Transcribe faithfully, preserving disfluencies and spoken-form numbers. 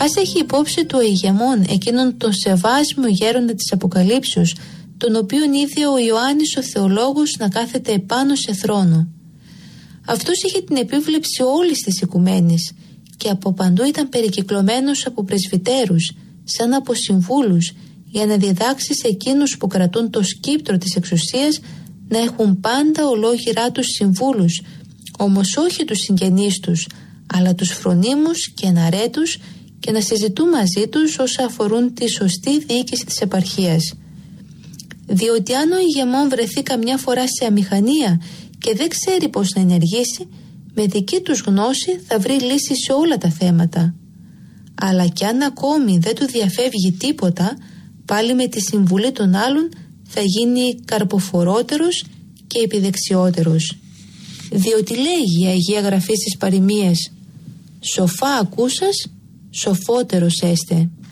Ας έχει υπόψη του ο ηγεμόν εκείνον τον σεβάσμιο γέροντα της Αποκαλύψεως, τον οποίον είδε ο Ιωάννης ο θεολόγος να κάθεται επάνω σε θρόνο. Αυτός είχε την επίβλεψη όλης της οικουμένης και από παντού ήταν περικυκλωμένος από πρεσβυτέρους, σαν από συμβούλους, για να διδάξει σε εκείνους που κρατούν το σκύπτρο της εξουσίας να έχουν πάντα ολόγυρά τους συμβούλους, όμως όχι τους συγγενείς τους, αλλά τους φρονίμους και εναρέτους, και να συζητούν μαζί τους όσα αφορούν τη σωστή διοίκηση της επαρχίας. Διότι αν ο ηγεμόν βρεθεί καμιά φορά σε αμηχανία και δεν ξέρει πώς να ενεργήσει, με δική τους γνώση θα βρει λύση σε όλα τα θέματα. Αλλά κι αν ακόμη δεν του διαφεύγει τίποτα, πάλι με τη συμβουλή των άλλων θα γίνει καρποφορότερος και επιδεξιότερος. Διότι λέγει η Αγία Γραφή στις παροιμίες, «Σοφά ακούσας, σοφότερος έστε».